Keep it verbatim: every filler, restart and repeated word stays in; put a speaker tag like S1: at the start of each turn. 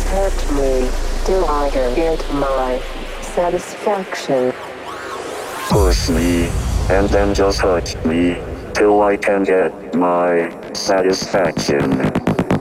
S1: Hurt me till I can get my satisfaction.
S2: Push me, and then just hurt me till I can get my satisfaction.